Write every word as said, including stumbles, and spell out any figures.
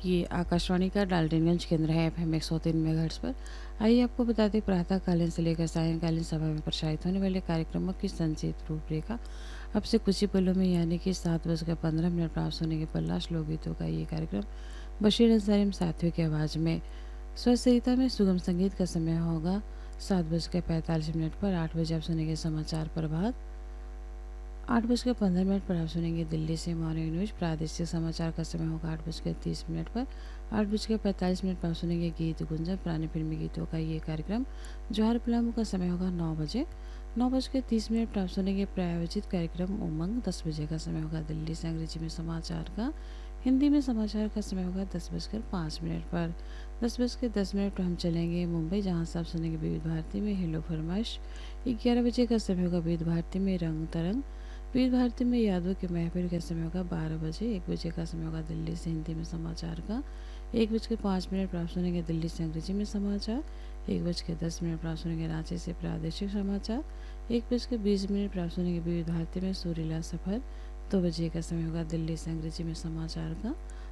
ये आकाशवाणी का डाल्टनगंज केंद्र है एफएम एक सौ तीन मेगाहर्ट्ज़ पर। आइए आपको बता दें प्रातःकालीन से लेकर सायंकालीन सभा में प्रसारित होने वाले कार्यक्रमों की संक्षिप्त रूपरेखा। अब से कुछ ही पलों में यानी कि सात बजकर पंद्रह मिनट प्राप्त होने के पल्लाश लोकगीतों का ये कार्यक्रम बशीर अंसारी साथियों की आवाज़ में। स्वसरिता में सुगम संगीत का समय होगा सात बजकर पैंतालीस मिनट पर। आठ बजे आप सुनेंगे समाचार प्रभात। आठ बजकर पंद्रह मिनट पर आप सुनेंगे दिल्ली से मॉर्निंग न्यूज। प्रादेशिक समाचार का समय होगा आठ बजकर तीस मिनट पर। आठ बजकर पैंतालीस मिनट पर आप सुनेंगे गीत गुंजन पुराने फिल्मी गीतों का ये कार्यक्रम। जौहर फिल्मों का समय होगा नौ बजे। नौ बजकर तीस मिनट पर आप सुनेंगे प्रायोजित कार्यक्रम उमंग। दस बजे का समय होगा दिल्ली से अंग्रेजी में समाचार का। हिंदी में समाचार का समय होगा दस बजकर पाँच मिनट पर। दस बजकर दस मिनट पर हम चलेंगे मुंबई, जहाँ से आप सुनेंगे विविध भारती में हेलो फरमाइश। ग्यारह बजे का समय होगा विविध भारती में रंग तरंग। विविध भारती में यादव के महफिल का समय होगा बारह बजे। एक बजे का समय होगा दिल्ली से हिंदी में समाचार का। एक बजकर पाँच मिनट पर आप सुनेंगे दिल्ली से अंग्रेजी में समाचार। एक बज के दस मिनट पर आप सुनेंगे रांची से प्रादेशिक समाचार। एक बज के बीस मिनट पर आप सुनेंगे विविध भारती में सुरीला सफ़र। दो बजे का समय होगा दिल्ली से अंग्रेजी में समाचार का।